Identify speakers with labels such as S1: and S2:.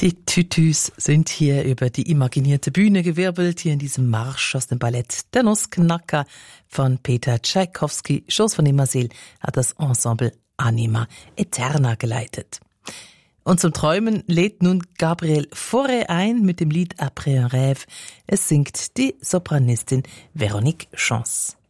S1: Die Tütüs sind hier über die imaginierte Bühne gewirbelt, hier in diesem Marsch aus dem Ballett Der Nussknacker von Peter Tschaikowski. Schoß von Immerseel hat das Ensemble Anima Eterna geleitet. Und zum Träumen lädt nun Gabriel Fauré ein mit dem Lied Après un rêve. Es singt die Sopranistin Véronique Chance.